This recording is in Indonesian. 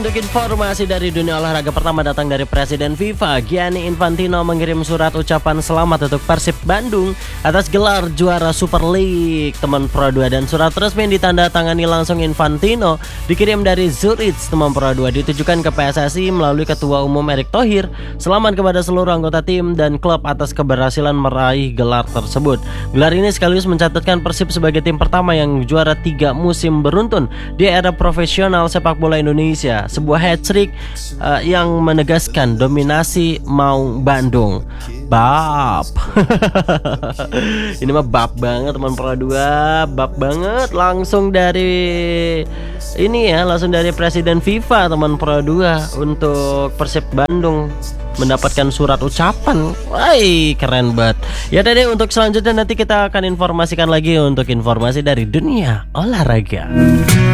Untuk informasi dari dunia olahraga, pertama datang dari Presiden FIFA Gianni Infantino mengirim surat ucapan selamat untuk Persib Bandung atas gelar juara Super League teman Pro 2, dan surat resmi yang ditandatangani langsung Infantino dikirim dari Zurich teman Pro 2 ditujukan ke PSSI melalui Ketua Umum Erick Thohir. Selamat kepada seluruh anggota tim dan klub atas keberhasilan meraih gelar tersebut. Gelar ini sekaligus mencatatkan Persib sebagai tim pertama yang juara 3 musim beruntun di era profesional sepak bola Indonesia. Sebuah hat-trick yang menegaskan dominasi Maung Bandung. Bab. Ini mah bab banget teman Pro 2, bab banget, langsung dari ini ya, langsung dari Presiden FIFA teman Pro 2 untuk Persib Bandung mendapatkan surat ucapan. Wah, keren banget. Ya tadi untuk selanjutnya nanti kita akan informasikan lagi untuk informasi dari dunia olahraga.